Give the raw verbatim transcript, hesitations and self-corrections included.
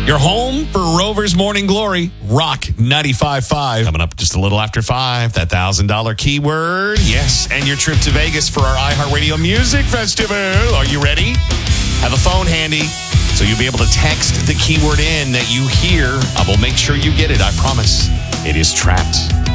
Your home for Rover's Morning Glory, Rock ninety-five point five. Coming up just a little after five, that one thousand dollars keyword. Yes, and your trip to Vegas for our iHeartRadio Music Festival. Are you ready? Have a phone handy so you'll be able to text the keyword in that you hear. I will make sure you get it, I promise. It is Trapped.